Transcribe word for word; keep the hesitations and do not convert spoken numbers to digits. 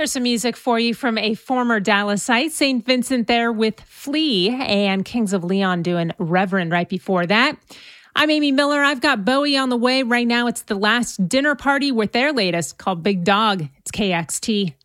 There's some music for you from a former Dallasite, Saint Vincent there with Flea, and Kings of Leon doing Reverend right before that. I'm Amy Miller. I've got Bowie on the way. Right now, it's the Last Dinner Party with their latest called Big Dog. It's K X T.